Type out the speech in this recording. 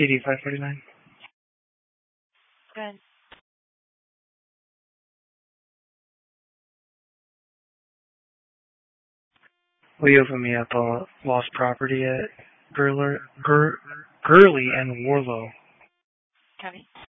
PD 549. Good. Will you open me up a lost property at Gurley and Warlow? Copy.